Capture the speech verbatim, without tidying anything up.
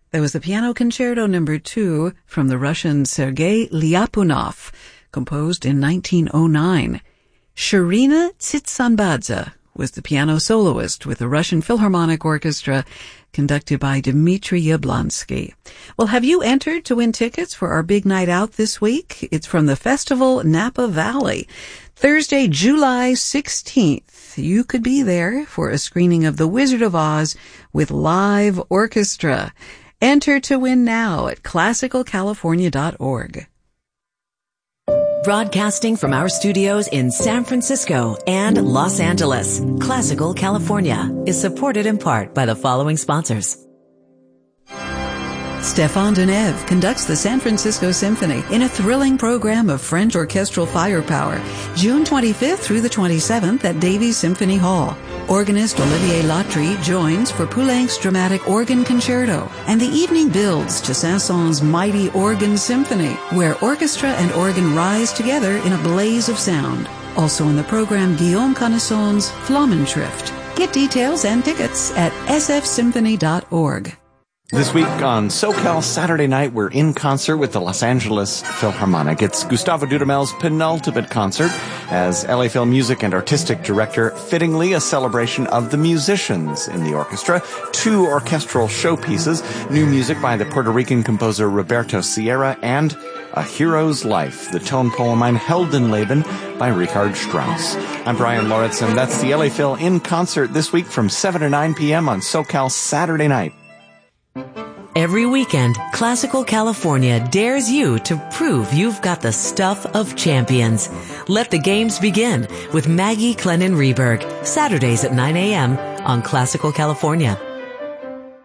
There was the Piano Concerto number two from the Russian Sergei Lyapunov, composed in nineteen oh nine. Sharina Tsitsanbadze was the piano soloist with the Russian Philharmonic Orchestra, conducted by Dmitry Yablonsky. Well, have you entered to win tickets for our big night out this week? It's from the festival Napa Valley. Thursday, July sixteenth. You could be there for a screening of The Wizard of Oz with live orchestra. Enter to win now at classical california dot org. Broadcasting from our studios in San Francisco and Los Angeles, Classical California is supported in part by the following sponsors. Stéphane Deneuve conducts the San Francisco Symphony in a thrilling program of French orchestral firepower, June twenty-fifth through the twenty-seventh at Davies Symphony Hall. Organist Olivier Latry joins for Poulenc's dramatic organ concerto, and the evening builds to Saint-Saëns' mighty organ symphony, where orchestra and organ rise together in a blaze of sound. Also in the program, Guillaume Connaisson's Flammenschrift. Get details and tickets at s f symphony dot org. This week on SoCal Saturday Night, we're in concert with the Los Angeles Philharmonic. It's Gustavo Dudamel's penultimate concert as L A Phil Music and Artistic Director, fittingly a celebration of the musicians in the orchestra. Two orchestral showpieces, new music by the Puerto Rican composer Roberto Sierra, and A Hero's Life, the tone poem Ein Heldenleben by Richard Strauss. I'm Brian Lauritsen. That's the L A Phil in concert this week from seven to nine p.m. on SoCal Saturday Night. Every weekend, Classical California dares you to prove you've got the stuff of champions. Let the games begin with Maggie Clennon Rehberg, Saturdays at nine a.m. on Classical California.